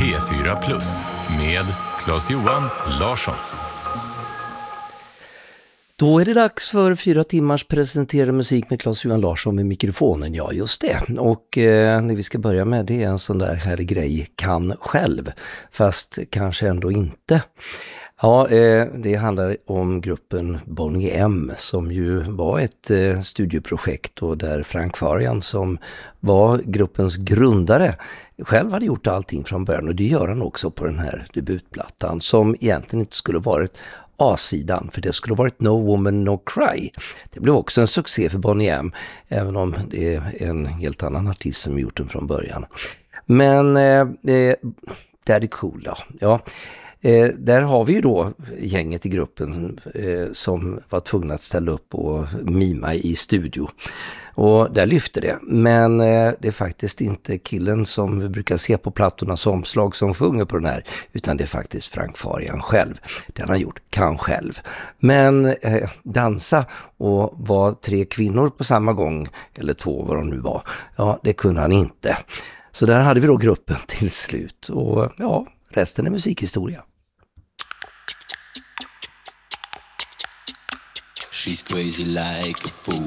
P4 Plus med Claes-Johan Larsson. Då är det dags för 4 timmars presenterad musik med Claes-Johan Larsson med mikrofonen. Ja, just det. Och det vi ska börja med, det är en sån där härlig grej, kan själv. Fast kanske ändå inte. Ja, det handlar om gruppen Boney M som ju var ett studioprojekt och där Frank Farian som var gruppens grundare själv hade gjort allting från början, och det gör han också på den här debutplattan som egentligen inte skulle varit A-sidan, för det skulle varit No Woman No Cry. Det blev också en succé för Boney M, även om det är en helt annan artist som gjort den från början. Men Daddy Cool, ja. Där har vi ju då gänget i gruppen som var tvungna att ställa upp och mima i studio. Och där lyfter det. Men det är faktiskt inte killen som vi brukar se på plattornas omslag som sjunger på den här, utan det är faktiskt Frank Farian själv. Det han har gjort, kan själv. Men dansa och vara 3 kvinnor på samma gång, eller 2 vad de nu var, ja, det kunde han inte. Så där hade vi då gruppen till slut. Och ja, resten är musikhistoria. She's crazy like a fool.